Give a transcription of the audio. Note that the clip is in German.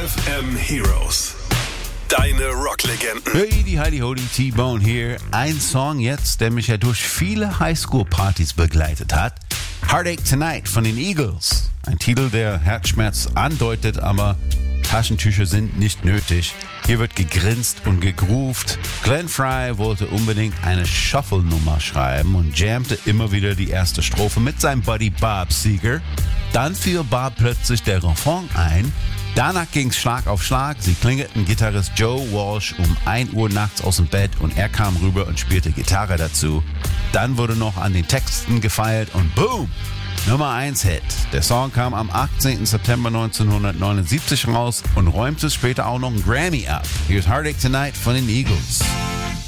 FM Heroes. Deine Rocklegenden. Hey, die Heidi Holy T-Bone hier. Ein Song jetzt, der mich ja durch viele Highschool-Partys begleitet hat. Heartache Tonight von den Eagles. Ein Titel, der Herzschmerz andeutet, aber Taschentücher sind nicht nötig. Hier wird gegrinst und gegroovt. Glenn Frey wollte unbedingt eine Shuffle-Nummer schreiben und jammte immer wieder die erste Strophe mit seinem Buddy Bob Seger. Dann fiel Bob plötzlich der Refrain ein. Danach ging's Schlag auf Schlag. Sie klingelten Gitarrist Joe Walsh um 1 Uhr nachts aus dem Bett und er kam rüber und spielte Gitarre dazu. Dann wurde noch an den Texten gefeilt und boom! Nummer 1 Hit. Der Song kam am 18. September 1979 raus und räumte später auch noch einen Grammy ab. Here's Heartache Tonight von den Eagles.